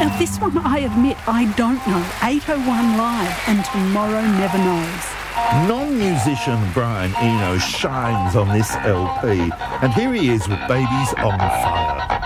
But this one, I admit, I don't know. 801 Live, and tomorrow never knows. Non-musician Brian Eno shines on this LP, and here he is with Babies on Fire.